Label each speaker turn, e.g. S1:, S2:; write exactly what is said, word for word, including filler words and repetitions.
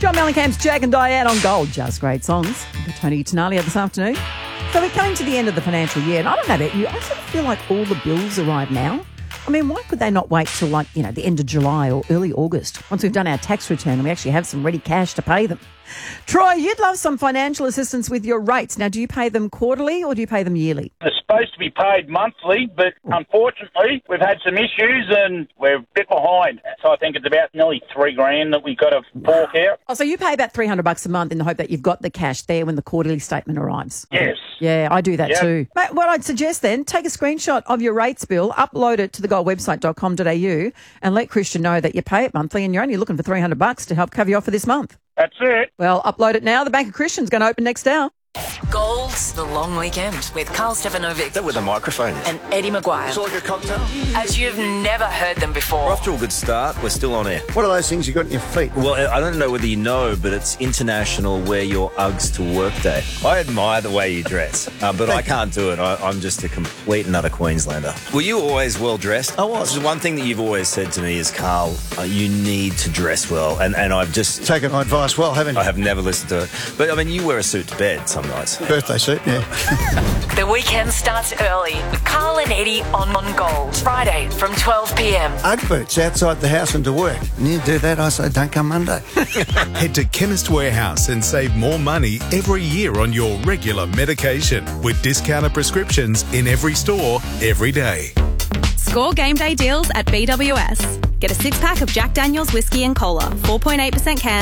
S1: John Mellencamp's Jack and Diane on Gold. Just great songs. With Tony Tenalia this afternoon. So we're coming to the end of the financial year, and I don't know about you, I sort of feel like all the bills arrive now. I mean, why could they not wait till, like, you know, the end of July or early August, once we've done our tax return and we actually have some ready cash to pay them? Troy, you'd love some financial assistance with your rates. Now, do you pay them quarterly or do you pay them yearly?
S2: They're supposed to be paid monthly, but unfortunately, we've had some issues and we're a bit behind. So I think it's about nearly three grand that we've got to fork out.
S1: Oh, so you pay about three hundred bucks a month in the hope that you've got the cash there when the quarterly statement arrives?
S2: Yes.
S1: Yeah, I do that
S2: Yep.
S1: too. Mate, what I'd suggest then, take a screenshot of your rates bill, upload it to the gold website dot com dot a u and let Christian know that you pay it monthly and you're only looking for three hundred bucks to help cover you off for this month.
S2: That's it.
S1: Well, upload it now. The Bank of Christian's going to open next hour.
S3: Gold's The Long Weekend with Carl Stefanovic
S4: That with a microphone.
S3: and Eddie Maguire.
S4: It's like a cocktail.
S3: As you've never heard them
S4: We're
S3: before.
S4: off to a good start. We're still on air.
S5: What are those things you got in your feet?
S4: Well, I don't know whether you know, but it's International Wear Your Uggs to Work Day. I admire the way you dress, uh, but I can't do it. I, I'm just a complete and utter Queenslander. Were you always well dressed?
S5: I was.
S4: The one thing that you've always said to me is, Carl, uh, you need to dress well, and and I've just
S5: Taken my advice well, haven't you?
S4: I have never listened to it. But I mean, you wear a suit to bed some nights.
S5: Birthday suit, yeah.
S3: The weekend starts early with Carl and Eddie on On Gold. Friday from twelve p.m.
S5: Ugg boots outside the house and to work. And you do that, I say, don't come Monday.
S6: Head to Chemist Warehouse and save more money every year on your regular medication with discounted prescriptions in every store, every day.
S7: Score game day deals at B W S. Get a six-pack of Jack Daniel's Whiskey and Cola, four point eight percent can.